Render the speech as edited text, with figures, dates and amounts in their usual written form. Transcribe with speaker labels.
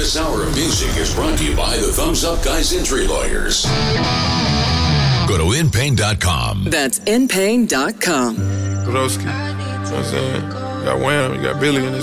Speaker 1: This hour of music is brought to you by the Thumbs Up Guys Injury Lawyers. Go to InPain.com.
Speaker 2: That's InPain.com.
Speaker 3: Podolsky. You know what I'm saying? You got Wham, you got Billy in this.